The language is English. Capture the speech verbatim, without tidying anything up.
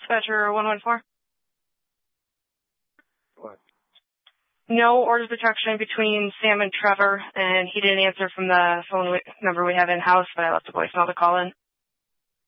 dispatcher one one four. What? No orders protection between Sam and Trevor, and he didn't answer from the phone number we have in-house, but I left a voicemail to call in.